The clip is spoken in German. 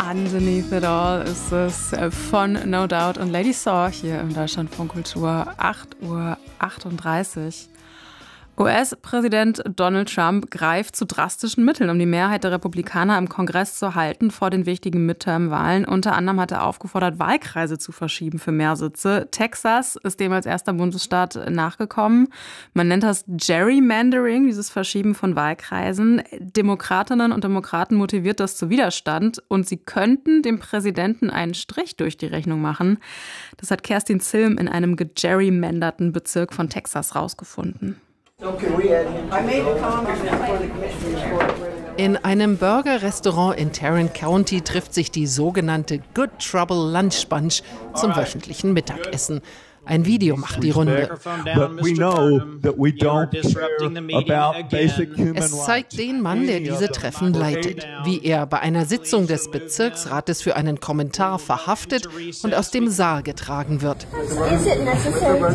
Underneath It All ist es von No Doubt und Lady Saw hier im Deutschlandfunk Kultur, 8:38 Uhr. US-Präsident Donald Trump greift zu drastischen Mitteln, um die Mehrheit der Republikaner im Kongress zu halten vor den wichtigen Midterm-Wahlen. Unter anderem hat er aufgefordert, Wahlkreise zu verschieben für mehr Sitze. Texas ist dem als erster Bundesstaat nachgekommen. Man nennt das Gerrymandering, dieses Verschieben von Wahlkreisen. Demokratinnen und Demokraten motiviert das zu Widerstand und sie könnten dem Präsidenten einen Strich durch die Rechnung machen. Das hat Kerstin Zilm in einem gegerrymanderten Bezirk von Texas rausgefunden. In einem Burger-Restaurant in Tarrant County trifft sich die sogenannte Good Trouble Lunch Bunch zum wöchentlichen Mittagessen. Ein Video macht die Runde. Es zeigt den Mann, der diese Treffen leitet, wie er bei einer Sitzung des Bezirksrates für einen Kommentar verhaftet und aus dem Saal getragen wird.